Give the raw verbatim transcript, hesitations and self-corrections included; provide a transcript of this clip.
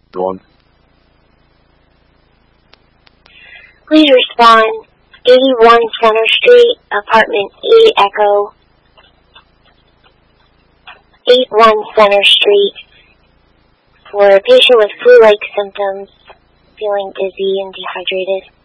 Go on. Please respond. eighty-one Center Street, apartment E Echo. eighty-one Center Street. For a patient with flu-like symptoms, feeling dizzy and dehydrated.